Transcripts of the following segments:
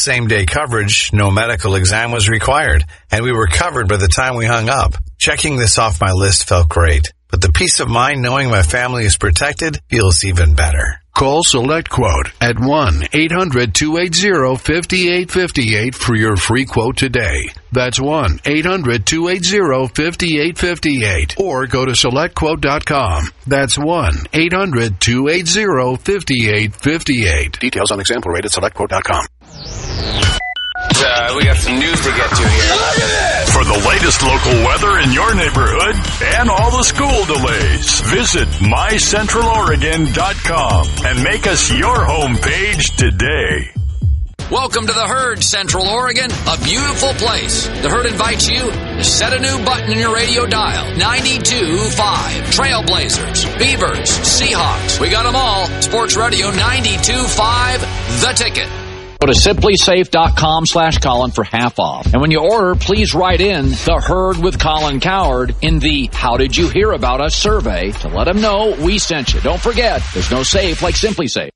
same-day coverage, no medical exam was required, and we were covered by the time we hung up. Checking this off my list felt great, but the peace of mind knowing my family is protected feels even better. Call SelectQuote at 1-800-280-5858 for your free quote today. That's 1-800-280-5858. Or go to SelectQuote.com. That's 1-800-280-5858. Details on example rate at SelectQuote.com. We got some news to get to here. Look at this! For the latest local weather in your neighborhood and all the school delays, visit mycentraloregon.com and make us your homepage today. Welcome to the Herd, Central Oregon, a beautiful place. The Herd invites you to set a new button in your radio dial. 92.5. Trailblazers, Beavers, Seahawks. We got them all. Sports Radio 92.5, The Ticket. Go to simplysafe.com/Colin for half off. And when you order, please write in The Herd with Colin Cowherd in the How Did You Hear About Us survey to let them know we sent you. Don't forget, there's no safe like Simply Safe.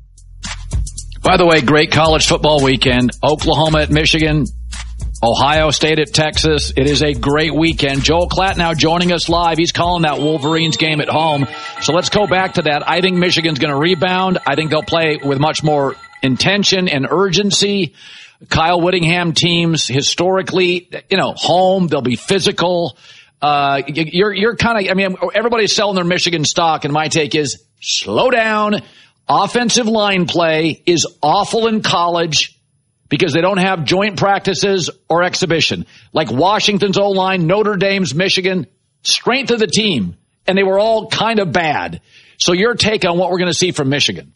By the way, great college football weekend. Oklahoma at Michigan, Ohio State at Texas. It is a great weekend. Joel Klatt now joining us live. He's calling that Wolverines game at home. So let's go back to that. I think Michigan's going to rebound. I think they'll play with much more intention and urgency. Kyle Whittingham teams historically, home, they'll be physical. You're kind of, everybody's selling their Michigan stock, and my take is slow down. Offensive line play is awful in college because they don't have joint practices or exhibition. Like Washington's O-line, Notre Dame's, Michigan, strength of the team, and they were all kind of bad. So your take on what we're going to see from Michigan?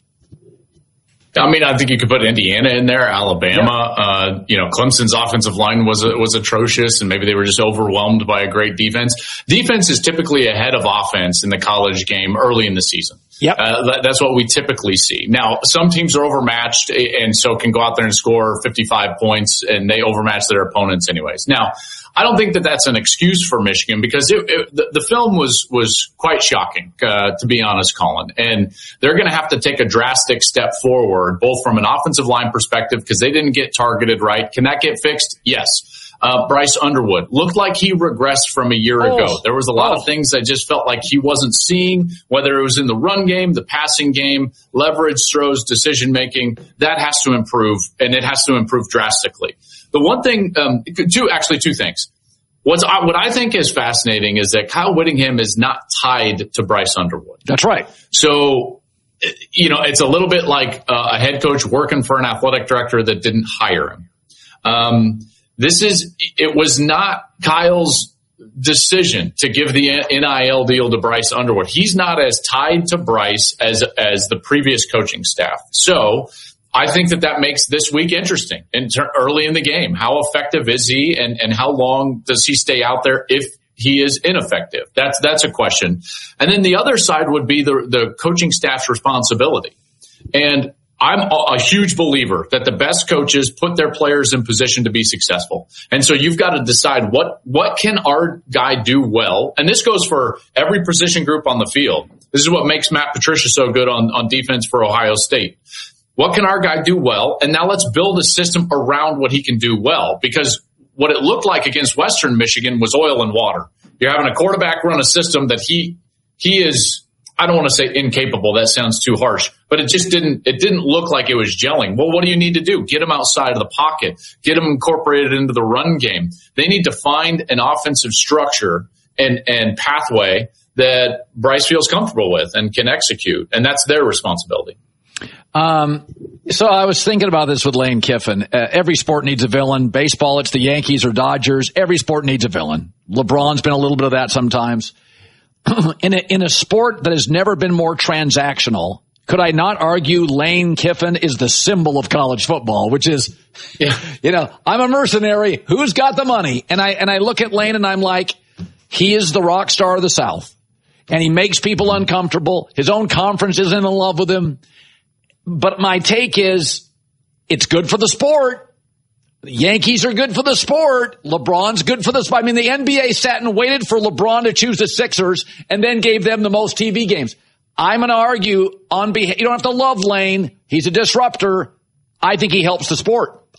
I think you could put Indiana in there, Alabama. Yep. Clemson's offensive line was atrocious, and maybe they were just overwhelmed by a great defense. Defense is typically ahead of offense in the college game early in the season. Yep. That's what we typically see. Now, some teams are overmatched and so can go out there and score 55 points, and they overmatch their opponents anyways. Now, I don't think that that's an excuse for Michigan because the film was quite shocking, to be honest, Colin. And they're going to have to take a drastic step forward, both from an offensive line perspective, because they didn't get targeted right. Can that get fixed? Yes. Bryce Underwood looked like he regressed from a year ago. There was a lot of things I just felt like he wasn't seeing, whether it was in the run game, the passing game, leverage throws, decision making. That has to improve, and it has to improve drastically. The one thing, two things. What I think is fascinating is that Kyle Whittingham is not tied to Bryce Underwood. That's right. So, it's a little bit like a head coach working for an athletic director that didn't hire him. It was not Kyle's decision to give the NIL deal to Bryce Underwood. He's not as tied to Bryce as the previous coaching staff. So I think that makes this week interesting early in the game. How effective is he and how long does he stay out there if he is ineffective? That's a question. And then the other side would be the coaching staff's responsibility. And I'm a huge believer that the best coaches put their players in position to be successful. And so you've got to decide what can our guy do well? And this goes for every position group on the field. This is what makes Matt Patricia so good on defense for Ohio State. What can our guy do well? And now let's build a system around what he can do well, because what it looked like against Western Michigan was oil and water. You're having a quarterback run a system that he is, I don't want to say incapable. That sounds too harsh, but it didn't look like it was gelling. Well, what do you need to do? Get him outside of the pocket, get him incorporated into the run game. They need to find an offensive structure and pathway that Bryce feels comfortable with and can execute. And that's their responsibility. So I was thinking about this with Lane Kiffin. Every sport needs a villain. Baseball, it's the Yankees or Dodgers. Every sport needs a villain. LeBron's been a little bit of that sometimes. In a sport that has never been more transactional, could I not argue Lane Kiffin is the symbol of college football, which is, I'm a mercenary. Who's got the money? And I look at Lane and I'm like, he is the rock star of the South, and he makes people uncomfortable. His own conference isn't in love with him. But my take is, it's good for the sport. The Yankees are good for the sport. LeBron's good for the sport. The NBA sat and waited for LeBron to choose the Sixers and then gave them the most TV games. I'm going to argue on behalf. You don't have to love Lane. He's a disruptor. I think he helps the sport.